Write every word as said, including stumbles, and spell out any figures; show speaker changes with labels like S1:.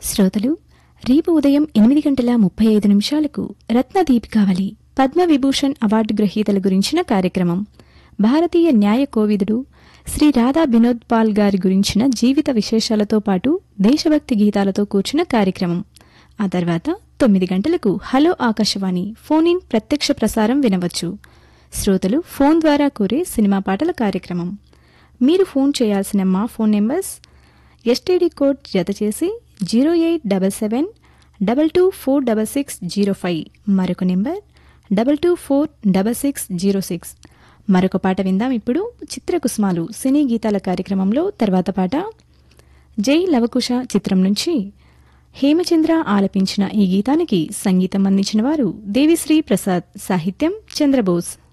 S1: శ్రోతలు రేపు ఉదయం ఎనిమిది గంటల ముప్పై ఐదు నిమిషాలకు రత్నదీపికావళి పద్మవిభూషణ్ అవార్డు గ్రహీతల గురించిన కార్యక్రమం, భారతీయ న్యాయ కోవిదుడు శ్రీ రాధా బినోద్ పాల్ గారి గురించిన జీవిత విశేషాలతో పాటు దేశభక్తి గీతాలతో కూర్చున్న కార్యక్రమం. ఆ తర్వాత తొమ్మిది గంటలకు హలో ఆకాశవాణి ఫోన్ ఇన్ ప్రత్యక్ష ప్రసారం వినవచ్చు. శ్రోతలు ఫోన్ ద్వారా కోరే సినిమా పాటల కార్యక్రమం. మీరు ఫోన్ చేయాల్సిన మా ఫోన్ నెంబర్స్ ఎస్టీడీ కోడ్ జత చేసి zero eight double seven double two four double six zero five, మరొక number double two four double six zero six. మరొక పాట విందాం ఇప్పుడు. చిత్రకుసుమాలు సినీ గీతాల కార్యక్రమంలో తర్వాత పాట జై లవకుశ చిత్రం నుంచి హేమచంద్ర ఆలపించిన ఈ గీతానికి సంగీతం అందించిన వారు దేవిశ్రీ ప్రసాద్, సాహిత్యం చంద్రబోస్.